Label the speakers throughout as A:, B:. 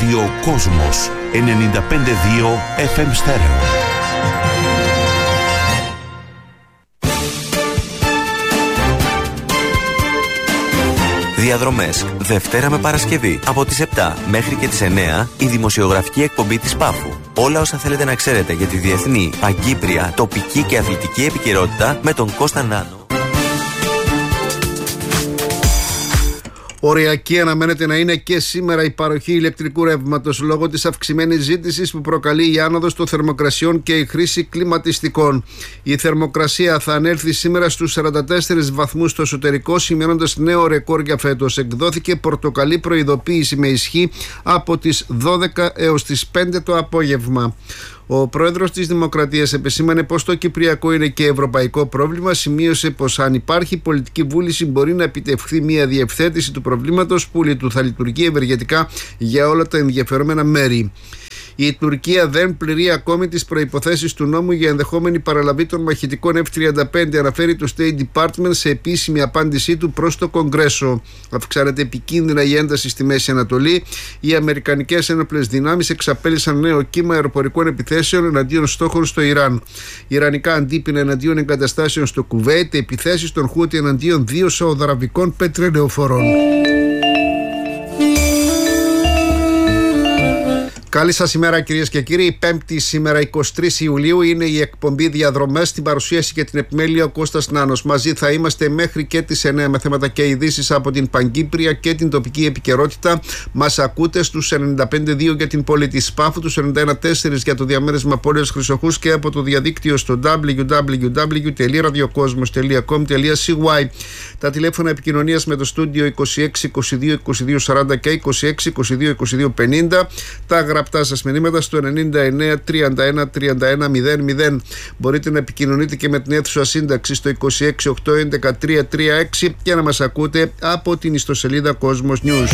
A: ραδιόδιο Κόσμος 95,2 FM στέρεο.
B: Διαδρομές, Δευτέρα με Παρασκευή, από τις 7 μέχρι και τις 9, η δημοσιογραφική εκπομπή της Πάφου. Όλα όσα θέλετε να ξέρετε για τη διεθνή, παγκύπρια, τοπική και αθλητική επικαιρότητα με τον Κώστα Νάνο.
C: Οριακή αναμένεται να είναι και σήμερα η παροχή ηλεκτρικού ρεύματος λόγω της αυξημένης ζήτησης που προκαλεί η άνοδος των θερμοκρασιών και η χρήση κλιματιστικών. Η θερμοκρασία θα ανέλθει σήμερα στους 44 βαθμούς στο εσωτερικό, σημειώνοντας νέο ρεκόρ για φέτος. Εκδόθηκε πορτοκαλί προειδοποίηση με ισχύ από τις 12 έως τις 5 το απόγευμα. Ο πρόεδρος της Δημοκρατίας επεσήμανε πως το Κυπριακό είναι και ευρωπαϊκό πρόβλημα. Σημείωσε πως αν υπάρχει πολιτική βούληση μπορεί να επιτευχθεί μια διευθέτηση του προβλήματος που θα λειτουργεί ευεργετικά για όλα τα ενδιαφερόμενα μέρη. Η Τουρκία δεν πληρεί ακόμη τις προϋποθέσεις του νόμου για ενδεχόμενη παραλαβή των μαχητικών F-35, αναφέρει το State Department σε επίσημη απάντησή του προς το Κογκρέσο. Αυξάνεται επικίνδυνα η ένταση στη Μέση Ανατολή. Οι αμερικανικές ένοπλες δυνάμεις εξαπέλυσαν νέο κύμα αεροπορικών επιθέσεων εναντίον στόχων στο Ιράν. Ιρανικά αντίπεινα εναντίον εγκαταστάσεων στο Κουβέιτ, επιθέσεις των Χούτι εναντίον 2 σαουδαραβικών πετρελαιοφορών. Καλή σας ημέρα κυρίες και κύριοι. Πέμπτη σήμερα 23 Ιουλίου είναι η εκπομπή Διαδρομές, στην παρουσίαση και την επιμέλεια ο Κώστας Νάνος. Μαζί θα είμαστε μέχρι και τις 9 με θέματα και ειδήσεις από την παγκύπρια και την τοπική επικαιρότητα. Μας ακούτε στους 95,2 για την πόλη της Πάφου, τους 91,4 για το διαμέρισμα πόλεως Χρυσοχούς και από το διαδίκτυο στο www.radiokosmos.com.cy. Τα τηλέφωνα επικοινωνίας με το στούντιο 26 22 22 40 και 26 22 22 50. Τα γραπτά σας μηνύματα στο 99 31 31 00. Μπορείτε να επικοινωνείτε και με την αίθουσα σύνταξη στο 26 8 11 336 και να μας ακούτε από την ιστοσελίδα Κόσμος News.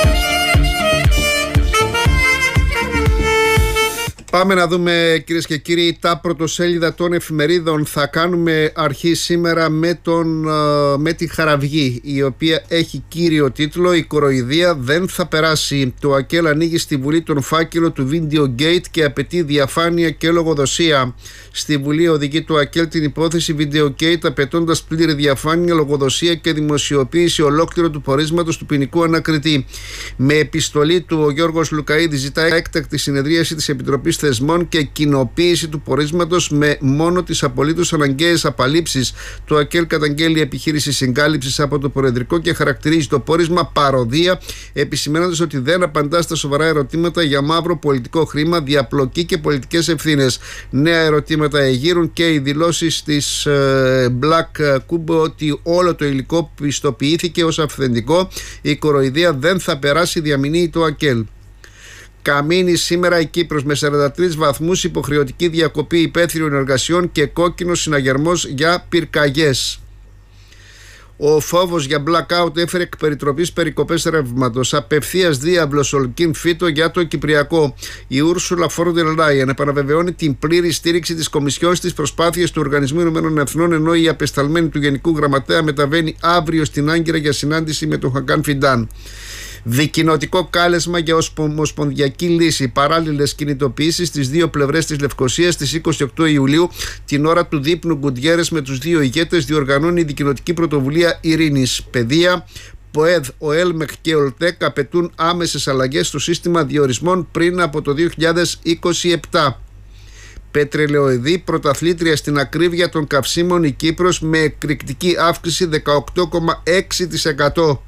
C: Πάμε να δούμε κυρίες και κύριοι τα πρωτοσέλιδα των εφημερίδων. Θα κάνουμε αρχή σήμερα με τη Χαραυγή, η οποία έχει κύριο τίτλο «Η κοροϊδία δεν θα περάσει». Το ΑΚΕΛ ανοίγει στη Βουλή τον φάκελο του Videogate και απαιτεί διαφάνεια και λογοδοσία. Στη Βουλή οδηγεί το ΑΚΕΛ την υπόθεση Videogate, απαιτώντας πλήρη διαφάνεια, λογοδοσία και δημοσιοποίηση ολόκληρο του πορίσματος του ποινικού ανακριτή. Με επιστολή του ο Γιώργος Λουκαΐδης ζητάει έκτακτη συνεδρίαση της Επιτροπής Θεσμών και κοινοποίηση του πορίσματος με μόνο τις απολύτως αναγκαίες απαλήψεις. Το ΑΚΕΛ καταγγέλει επιχείρηση συγκάλυψης από το Προεδρικό και χαρακτηρίζει το πόρισμα παροδία, επισημαίνοντας ότι δεν απαντά στα σοβαρά ερωτήματα για μαύρο πολιτικό χρήμα, διαπλοκή και πολιτικές ευθύνες. Νέα ερωτήματα εγείρουν και οι δηλώσεις της Black Cube ότι όλο το υλικό πιστοποιήθηκε ως αυθεντικό. Η κοροϊδία δεν θα περάσει, διαμηνύει το ΑΚΕΛ. Καμίνη σήμερα η Κύπρος με 43 βαθμούς, υποχρεωτική διακοπή υπαίθριων εργασιών και κόκκινος συναγερμός για πυρκαγιές. Ο φόβος για blackout έφερε εκ περιτροπής περικοπές ρεύματος. Απευθείας διάβλος ολκίν φύτο για το Κυπριακό. Η Ούρσουλα Φόρντερ Λάιεν επαναβεβαιώνει την πλήρη στήριξη της Κομισιόν στις προσπάθειες του Οργανισμού Ηνωμένων Εθνών, ενώ η απεσταλμένη του Γενικού Γραμματέα μεταβαίνει αύριο στην Άγκυρα για συνάντηση με τον Χακάν Φιντάν. Δικοινοτικό κάλεσμα για ομοσπονδιακή λύση. Παράλληλες κινητοποιήσεις στις δύο πλευρές της Λευκωσίας στις 28 Ιουλίου, την ώρα του δείπνου Γκουντιέρες με τους δύο ηγέτες, διοργανώνει η δικοινοτική πρωτοβουλία Ειρήνης. Παιδεία, ΠΟΕΔ, ο ΕΛΜΕΚ και ο ΟΛΤΕΚ απαιτούν άμεσες αλλαγές στο σύστημα διορισμών πριν από το 2027. Πετρελαιοειδή, πρωταθλήτρια στην ακρίβεια των καυσίμων η Κύπρος με εκρηκτική αύξηση 18,6%.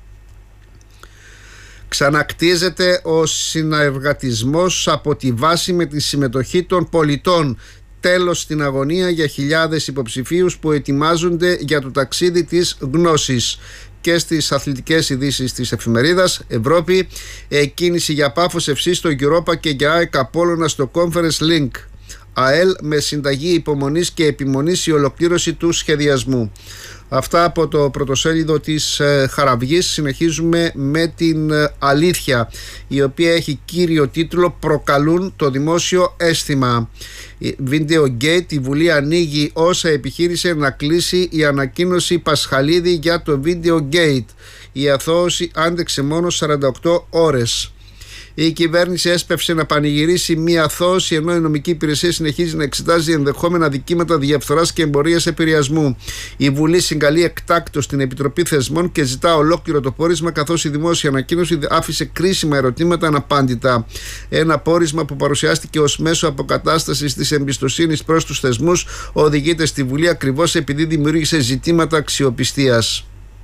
C: Ξανακτίζεται ο συνεργατισμός από τη βάση με τη συμμετοχή των πολιτών. Τέλος στην αγωνία για χιλιάδες υποψηφίους που ετοιμάζονται για το ταξίδι της γνώσης. Και στις αθλητικές ειδήσεις της εφημερίδας Ευρώπη, κίνηση για Πάφος FC στο Europa και για ΑΕΚ Απόλλωνα στο Conference Link. ΑΕΛ με συνταγή υπομονής και επιμονής η ολοκλήρωση του σχεδιασμού. Αυτά από το πρωτοσέλιδο της Χαραυγής. Συνεχίζουμε με την Αλήθεια, η οποία έχει κύριο τίτλο «Προκαλούν το δημόσιο αίσθημα». Videogate, η Βουλή ανοίγει όσα επιχείρησε να κλείσει η ανακοίνωση Πασχαλίδη για το Videogate. Η αθώωση άντεξε μόνο 48 ώρες. Η κυβέρνηση έσπευσε να πανηγυρίσει μία αθώωση, ενώ η νομική υπηρεσία συνεχίζει να εξετάζει ενδεχόμενα δικήματα διαφθοράς και εμπορίας επηρεασμού. Η Βουλή συγκαλεί εκτάκτως την Επιτροπή Θεσμών και ζητά ολόκληρο το πόρισμα, καθώς η δημόσια ανακοίνωση άφησε κρίσιμα ερωτήματα αναπάντητα. Ένα πόρισμα που παρουσιάστηκε ως μέσο αποκατάστασης της εμπιστοσύνης προς τους θεσμούς οδηγείται στη Βουλή ακριβώς επειδή δημιούργησε ζητήματα αξιοπιστίας.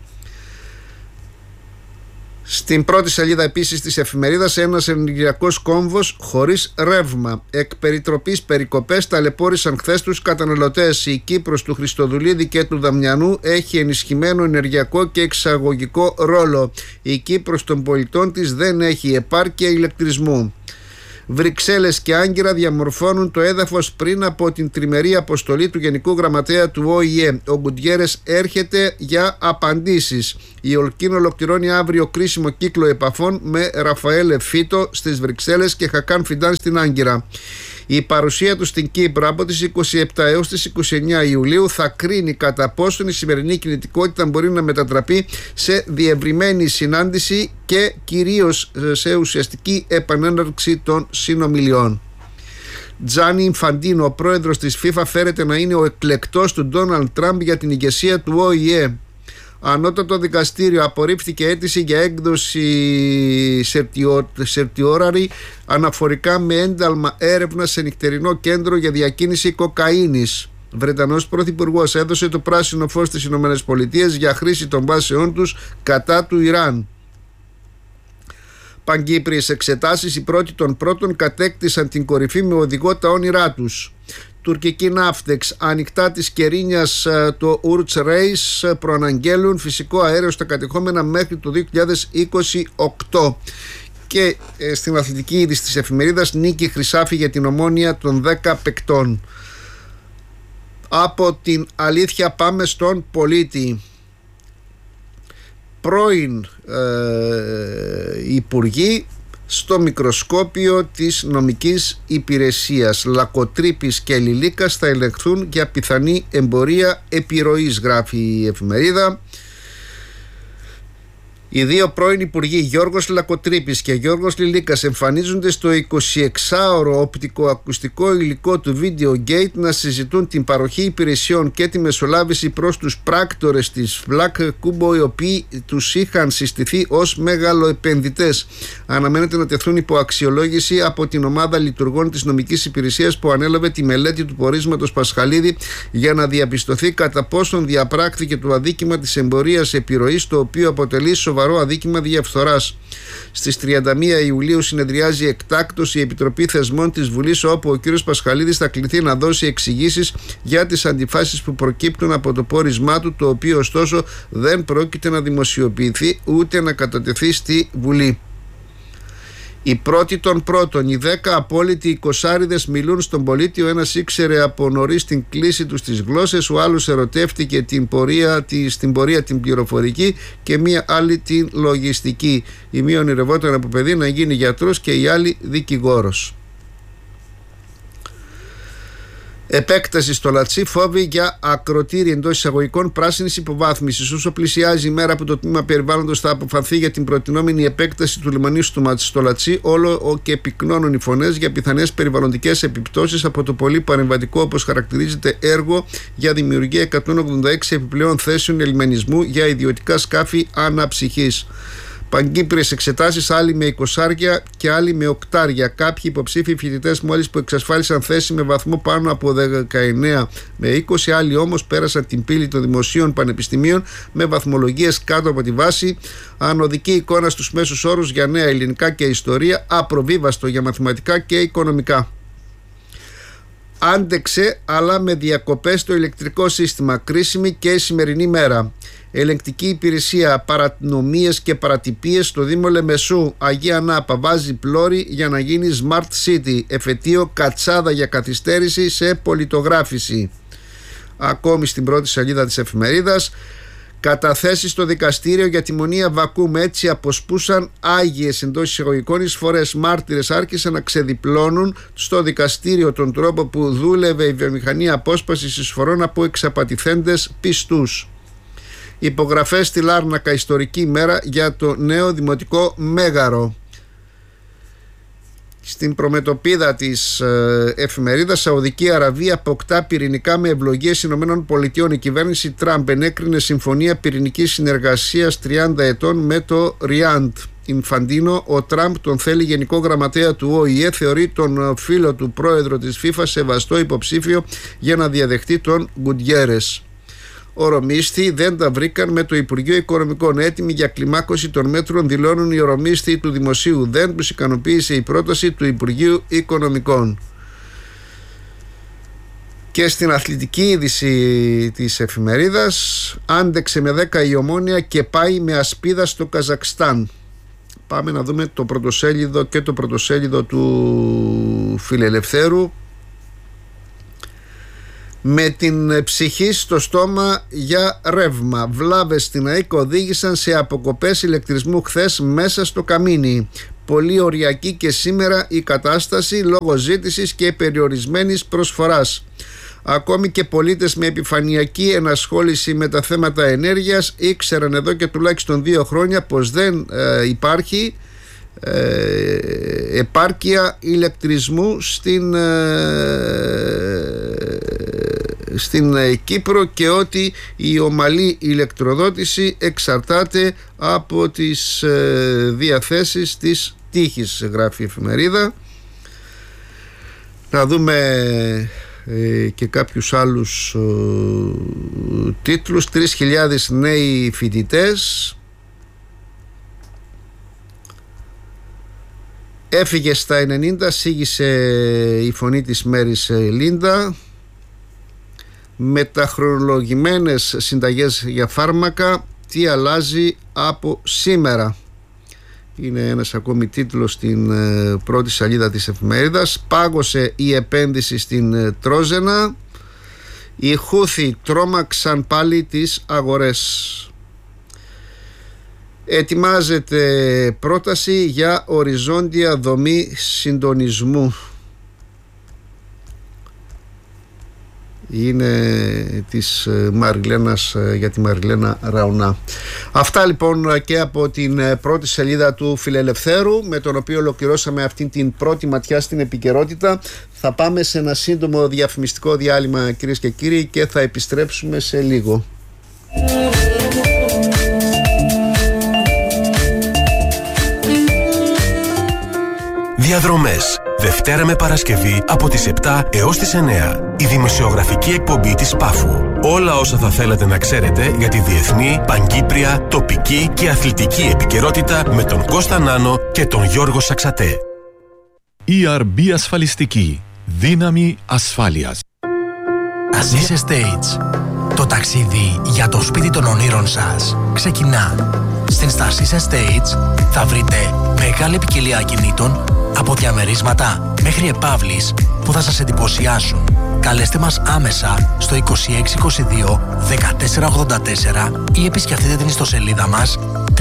C: Στην πρώτη σελίδα επίσης της εφημερίδας, ένας ενεργειακός κόμβος χωρίς ρεύμα. Εκ περιτροπής περικοπές ταλαιπώρησαν χθες τους καταναλωτές. Η Κύπρος του Χριστοδουλίδη και του Δαμιανού έχει ενισχυμένο ενεργειακό και εξαγωγικό ρόλο. Η Κύπρος των πολιτών της δεν έχει επάρκεια ηλεκτρισμού. Βρυξέλλες και Άγκυρα διαμορφώνουν το έδαφος πριν από την τριμερή αποστολή του Γενικού Γραμματέα του ΟΗΕ. Ο Γκουτιέρες έρχεται για απαντήσεις. Η Ολκίν ολοκληρώνει αύριο κρίσιμο κύκλο επαφών με Ραφαέλ Φίτο στις Βρυξέλλες και Χακάν Φιντάν στην Άγκυρα. Η παρουσία του στην Κύπρο από τις 27 έως τις 29 Ιουλίου θα κρίνει κατά πόσον η σημερινή κινητικότητα μπορεί να μετατραπεί σε διευρυμένη συνάντηση και κυρίως σε ουσιαστική επανέναρξη των συνομιλιών. Τζάνι Ινφαντίνο, ο πρόεδρος της FIFA, φέρεται να είναι ο εκλεκτός του Ντόναλντ Τραμπ για την ηγεσία του ΟΗΕ. Ανώτατο δικαστήριο απορρίφθηκε αίτηση για έκδοση σερτιόραρη αναφορικά με ένταλμα έρευνα σε νυχτερινό κέντρο για διακίνηση κοκαίνης. Βρετανός πρωθυπουργός έδωσε το πράσινο φως στις ΗΠΑ για χρήση των βάσεών τους κατά του Ιράν. Παγκύπριες εξετάσεις, οι πρώτοι των πρώτων κατέκτησαν την κορυφή με οδηγό τα όνειρά τους. Τουρκική Ναύτεξ, ανοιχτά της Κερίνιας το Urch Race προαναγγέλουν φυσικό αέριο στα κατεχόμενα μέχρι το 2028. Και στην αθλητική είδηση της εφημερίδας, νίκη Χρυσάφη για την Ομόνοια των 10 παικτών. Από την αλήθεια πάμε στον πολίτη. Πρώην υπουργοί στο μικροσκόπιο της νομικής υπηρεσίας. Λακοτρίπης και Λιλίκας θα ελεγχθούν για πιθανή εμπορία επιρροής, γράφει η εφημερίδα. Οι δύο πρώην υπουργοί, Γιώργος Λακοτρίπης και Γιώργος Λιλίκας, εμφανίζονται στο 26ωρο οπτικοακουστικό υλικό του Videogate να συζητούν την παροχή υπηρεσιών και τη μεσολάβηση προς τους πράκτορες της Black Kubo, οι οποίοι τους είχαν συστηθεί ως μεγαλοεπενδυτές. Αναμένεται να τεθούν υπό αξιολόγηση από την ομάδα λειτουργών της νομικής υπηρεσίας που ανέλαβε τη μελέτη του πορίσματος Πασχαλίδη για να διαπιστωθεί κατά πόσον διαπράχθηκε το αδίκημα της εμπορίας επιρροής, το οποίο αποτελεί σοβαρό αδίκημα διαφθοράς. Στις 31 Ιουλίου συνεδριάζει εκτάκτως η Επιτροπή Θεσμών της Βουλής, όπου ο κ. Πασχαλίδης θα κληθεί να δώσει εξηγήσεις για τις αντιφάσεις που προκύπτουν από το πόρισμά του, το οποίο ωστόσο δεν πρόκειται να δημοσιοποιηθεί ούτε να κατατεθεί στη Βουλή. Οι πρώτοι των πρώτων, οι 10 απόλυτοι εικοσάριδες μιλούν στον πολίτη. Ο ένας ήξερε από νωρίς την κλίση του στις γλώσσες, ο άλλος ερωτεύτηκε στην πορεία την πληροφορική και μία άλλη την λογιστική. Η μία ονειρευόταν από παιδί να γίνει γιατρός και η άλλη δικηγόρος. Επέκταση στο Λατσί, φόβοι για ακροτήρι εντός εισαγωγικών πράσινης υποβάθμισης. Όσο πλησιάζει η μέρα που το τμήμα περιβάλλοντος θα αποφανθεί για την προτινόμενη επέκταση του λιμανιού στο Λατσί, όλο και πυκνώνουν οι φωνές για πιθανές περιβαλλοντικές επιπτώσεις από το πολύ παρεμβατικό, όπως χαρακτηρίζεται, έργο για δημιουργία 186 επιπλέον θέσεων ελιμενισμού για ιδιωτικά σκάφη αναψυχής. Παγκύπριες εξετάσεις, άλλοι με 20 και άλλοι με 8. Κάποιοι υποψήφοι φοιτητές μόλις που εξασφάλισαν θέση με βαθμό πάνω από 19 με 20, άλλοι όμως πέρασαν την πύλη των δημοσίων πανεπιστημίων με βαθμολογίες κάτω από τη βάση. Ανωδική εικόνα στους μέσους όρους για νέα ελληνικά και ιστορία, απροβίβαστο για μαθηματικά και οικονομικά. Άντεξε αλλά με διακοπές το ηλεκτρικό σύστημα, κρίσιμη και η σημερινή μέρα. Ελεγκτική υπηρεσία, παρανομίες και παρατυπίες στο Δήμο Λεμεσού. Αγία Νάπα βάζει πλώρη για να γίνει Smart City. Εφετείο κατσάδα για καθυστέρηση σε πολιτογράφηση. Ακόμη στην πρώτη σελίδα της εφημερίδας, καταθέσεις στο δικαστήριο για τη Μονία Βακούμ. Έτσι αποσπούσαν άγιες εντός εισαγωγικών εισφορές. Μάρτυρες άρχισαν να ξεδιπλώνουν στο δικαστήριο τον τρόπο που δούλευε η βιομηχανία απόσπασης εισφορών από εξαπατηθέντες πιστούς. Υπογραφές στη Λάρνακα, ιστορική ημέρα για το νέο δημοτικό μέγαρο. Στην προμετωπίδα της εφημερίδας, Σαουδική Αραβία αποκτά πυρηνικά με ευλογίες Ηνωμένων Πολιτειών. Η κυβέρνηση Τραμπ ενέκρινε συμφωνία πυρηνικής συνεργασίας 30 ετών με το Ριάντ. Ινφαντίνο, ο Τραμπ τον θέλει γενικό γραμματέα του ΟΗΕ, θεωρεί τον φίλο του πρόεδρο της FIFA σεβαστό υποψήφιο για να διαδεχτεί τον Γκουτιέρες. Ορομίστη δεν τα βρήκαν με το Υπουργείο Οικονομικών. Έτοιμοι για κλιμάκωση των μέτρων, δηλώνουν οι ορομίστη του Δημοσίου. Δεν τους ικανοποίησε η πρόταση του Υπουργείου Οικονομικών. Και στην αθλητική είδηση της εφημερίδας, άντεξε με 10 η Ομόνοια και πάει με ασπίδα στο Καζακστάν. Πάμε να δούμε το πρωτοσέλιδο και το πρωτοσέλιδο του Φιλελευθέρου. Με την ψυχή στο στόμα για ρεύμα. Βλάβες στην ΑΕΚ οδήγησαν σε αποκοπές ηλεκτρισμού χθες μέσα στο καμίνι. Πολύ οριακή και σήμερα η κατάσταση λόγω ζήτησης και περιορισμένης προσφοράς. Ακόμη και πολίτες με επιφανειακή ενασχόληση με τα θέματα ενέργειας ήξεραν εδώ και τουλάχιστον 2 χρόνια πως δεν υπάρχει επάρκεια ηλεκτρισμού στην Κύπρο και ότι η ομαλή ηλεκτροδότηση εξαρτάται από τις διαθέσεις της τύχης, γράφει η εφημερίδα. Να δούμε και κάποιους άλλους τίτλους. 3.000 νέοι φοιτητές. Έφυγε στα 90, σήγησε η φωνή της Μέρης Λίντα. Μεταχρονολογημένες συνταγές για φάρμακα, τι αλλάζει από σήμερα. Είναι ένας ακόμη τίτλος στην πρώτη σελίδα της εφημερίδας. Πάγωσε η επένδυση στην Τρόζαινα. Οι Χούθι τρόμαξαν πάλι τις αγορές. Ετοιμάζεται πρόταση για οριζόντια δομή συντονισμού. Είναι της Μαριλένας, για τη Μαριλένα Ραουνά. Αυτά λοιπόν και από την πρώτη σελίδα του Φιλελευθέρου, με τον οποίο ολοκληρώσαμε αυτή την πρώτη ματιά στην επικαιρότητα. Θα πάμε σε ένα σύντομο διαφημιστικό διάλειμμα, κυρίες και κύριοι, και θα επιστρέψουμε σε λίγο.
D: Διαδρομές. Δευτέρα με Παρασκευή από τις 7 έως τις 9. Η δημοσιογραφική εκπομπή της Πάφου. Όλα όσα θα θέλετε να ξέρετε για τη διεθνή, παγκύπρια, τοπική και αθλητική επικαιρότητα με τον Κώστα Νάνο και τον Γιώργο Σαξατέ.
E: ERB Ασφαλιστική. Δύναμη ασφάλειας.
F: Stasis Estates. Το ταξίδι για το σπίτι των ονείρων σας ξεκινά. Στην Stasis Estates θα βρείτε μεγάλη ποικιλία ακινήτων, από διαμερίσματα μέχρι επαύλεις που θα σας εντυπωσιάσουν. Καλέστε μας άμεσα στο 2622 1484 ή επισκεφτείτε την ιστοσελίδα μας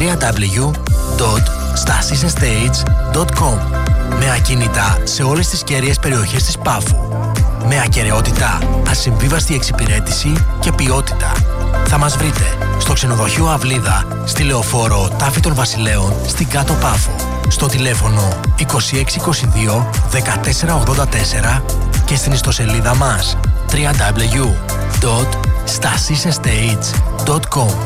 F: www.stasisestates.com. με ακίνητα σε όλες τις κέρυες περιοχές της Πάφου. Με ακεραιότητα, ασυμβίβαστη εξυπηρέτηση και ποιότητα. Θα μας βρείτε στο ξενοδοχείο Αυλίδα, στη Λεωφόρο Τάφη των Βασιλέων, στην Κάτω Πάφο. Στο τηλέφωνο 2622 1484 και στην ιστοσελίδα μας www.stasisestates.com.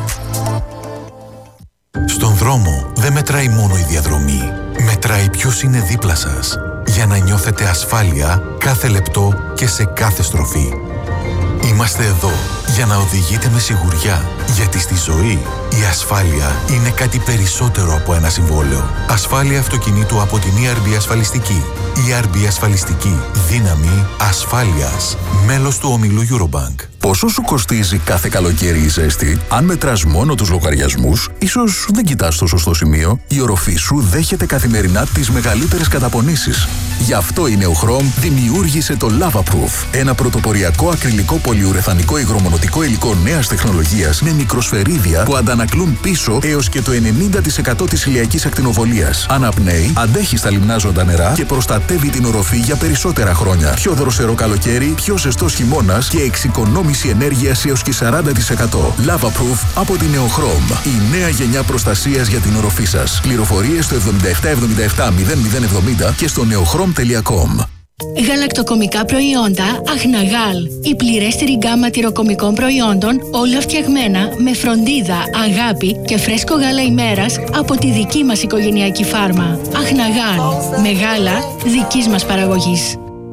G: Στον δρόμο δεν μετράει μόνο η διαδρομή. Μετράει ποιος είναι δίπλα σας, για να νιώθετε ασφάλεια κάθε λεπτό και σε κάθε στροφή. Είμαστε εδώ για να οδηγείτε με σιγουριά, γιατί στη ζωή η ασφάλεια είναι κάτι περισσότερο από ένα συμβόλαιο. Ασφάλεια αυτοκινήτου από την ERB Ασφαλιστική. ERB Ασφαλιστική. Δύναμη ασφάλειας. Μέλος του ομιλού Eurobank.
H: Πόσο σου κοστίζει κάθε καλοκαίρι η ζέστη? Αν μετράς μόνο τους λογαριασμούς, ίσως δεν κοιτάς το σωστό σημείο. Η οροφή σου δέχεται καθημερινά τις μεγαλύτερες καταπονήσεις. Γι' αυτό η Neochrom δημιούργησε το Lavaproof, ένα πρωτοποριακό ακριλικό πολυουρεθανικό υγρομονωτικό αναπληρωματικό υλικό νέας τεχνολογίας με μικροσφαιρίδια που αντανακλούν πίσω έως και το 90% της ηλιακής ακτινοβολίας. Αναπνέει, αντέχει στα λιμνάζοντα νερά και προστατεύει την οροφή για περισσότερα χρόνια. Πιο δροσερό καλοκαίρι, πιο ζεστός χειμώνας και εξοικονόμηση ενέργειας έως και 40%. Lavaproof από την Neochrom. Η νέα γενιά προστασίας για την οροφή σας. Πληροφορίες στο 7777 0070 και στο neochrom.com.
I: Γαλακτοκομικά προϊόντα Αχναγάλ. Η πληρέστερη γκάμα τυροκομικών προϊόντων, όλα φτιαγμένα με φροντίδα, αγάπη και φρέσκο γάλα ημέρας από τη δική μας οικογενειακή φάρμα. Αχναγάλ. Με γάλα δικής μας παραγωγής.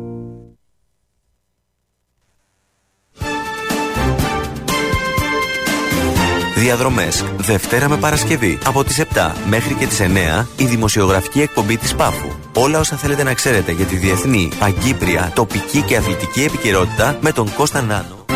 B: Διαδρομές, Δευτέρα με Παρασκευή, από τις 7 μέχρι και τις 9, η δημοσιογραφική εκπομπή της Πάφου. Όλα όσα θέλετε να ξέρετε για τη διεθνή, παγκύπρια, τοπική και αθλητική επικαιρότητα με τον Κώστα Νάνο.